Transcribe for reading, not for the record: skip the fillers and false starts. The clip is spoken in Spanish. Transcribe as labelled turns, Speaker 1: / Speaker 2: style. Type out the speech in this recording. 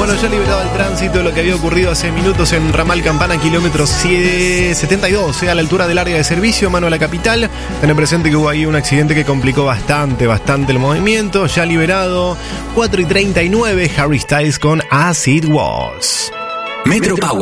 Speaker 1: Bueno, ya liberado el tránsito de lo que había ocurrido hace minutos en Ramal Campana, kilómetro 72, a la altura del área de servicio, mano a la capital. Tener presente que hubo ahí un accidente que complicó bastante el movimiento. Ya liberado, 4:39, Harry Styles con As It Was.
Speaker 2: Metro Power.